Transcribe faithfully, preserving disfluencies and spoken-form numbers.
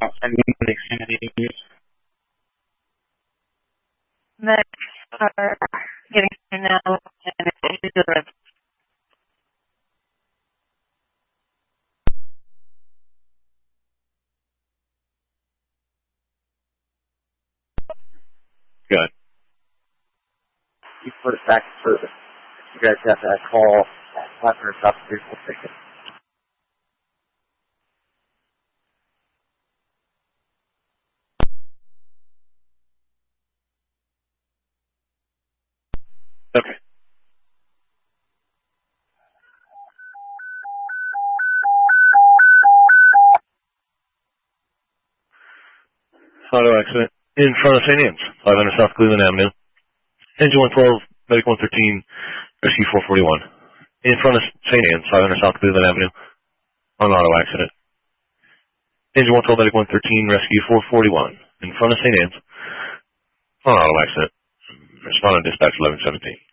and Xfinity. Next are getting through now, and it's the rest. Good. You put it back to service. You guys have that call at five hundred South Beautiful Ticket. Okay. Auto accident in front of Saint Anne's, five hundred South Cleveland Avenue. Engine one twelve, Medic one thirteen, Rescue four forty-one. In front of Saint Anne's, five hundred South Cleveland Avenue, on auto accident. Engine one twelve, Medic one thirteen, Rescue four forty-one. In front of Saint Anne's, on auto accident. Responding dispatch eleven seventeen.